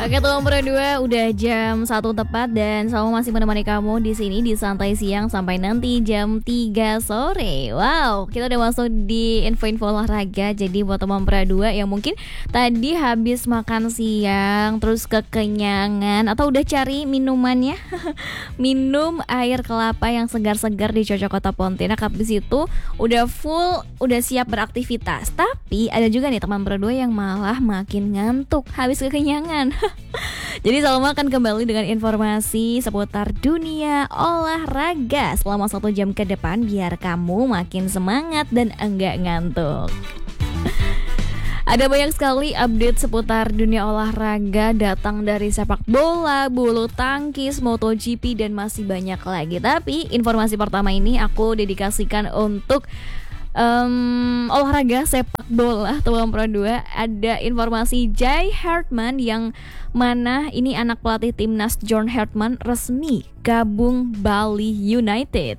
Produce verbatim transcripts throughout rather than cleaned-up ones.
Oke teman berdua, udah jam satu tepat dan saya masih menemani kamu di sini di Santai Siang sampai nanti jam tiga sore. Wow, kita udah masuk di info-info olahraga. Jadi buat teman berdua yang mungkin tadi habis makan siang terus kekenyangan atau udah cari minumannya, minum air kelapa yang segar-segar di Cocok Kota Pontianak. Habis itu udah full, udah siap beraktivitas. Tapi ada juga nih teman berdua yang malah makin ngantuk habis kekenyangan. Jadi Salma akan kembali dengan informasi seputar dunia olahraga selama satu jam ke depan biar kamu makin semangat dan enggak ngantuk. Ada banyak sekali update seputar dunia olahraga, datang dari sepak bola, bulu tangkis, MotoGP dan masih banyak lagi. Tapi informasi pertama ini aku dedikasikan untuk Um, olahraga sepak bola. Teman Pro dua, ada informasi Jai Hartman yang mana ini anak pelatih timnas John Hartman resmi gabung Bali United.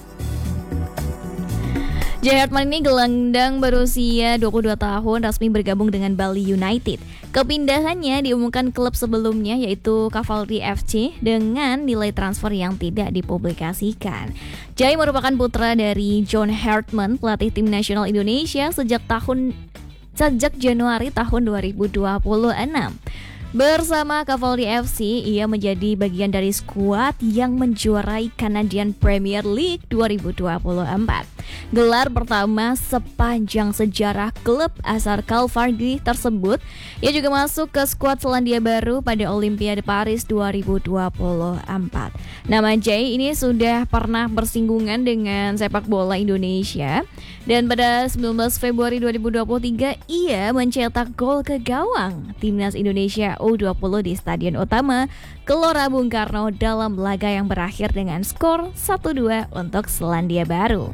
Jai Hartman ini gelandang berusia dua puluh dua tahun resmi bergabung dengan Bali United. Kepindahannya diumumkan klub sebelumnya yaitu Cavalry F C dengan nilai transfer yang tidak dipublikasikan. Jai merupakan putra dari John Hartman, pelatih tim nasional Indonesia sejak tahun sejak Januari tahun dua ribu dua puluh enam. Bersama Cavalry F C, ia menjadi bagian dari skuad yang menjuarai Canadian Premier League dua ribu dua puluh empat. Gelar pertama sepanjang sejarah klub asal Cavalry tersebut. Ia juga masuk ke skuad Selandia Baru pada Olimpiade Paris dua ribu dua puluh empat. Nama Jay ini sudah pernah bersinggungan dengan sepak bola Indonesia. Dan pada sembilan belas Februari dua ribu dua puluh tiga, ia mencetak gol ke gawang Timnas Indonesia U dua puluh di Stadion Utama Gelora Bung Karno dalam laga yang berakhir dengan skor satu dua untuk Selandia Baru.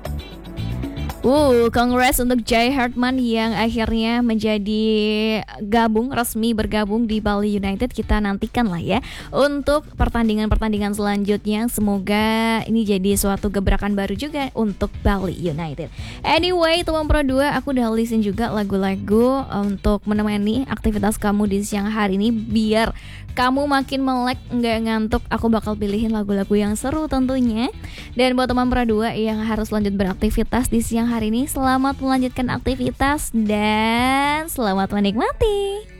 Uh, congrats untuk Jai Hartman yang akhirnya menjadi gabung, resmi bergabung di Bali United. Kita nantikan lah ya untuk pertandingan-pertandingan selanjutnya. Semoga ini jadi suatu gebrakan baru juga untuk Bali United. Anyway, teman Pro dua, aku udah listin juga lagu-lagu untuk menemani aktivitas kamu di siang hari ini biar kamu makin melek, nggak ngantuk. Aku bakal pilihin lagu-lagu yang seru tentunya. Dan buat teman Pro dua yang harus lanjut beraktivitas di siang hari ini, selamat melanjutkan aktivitas dan selamat menikmati.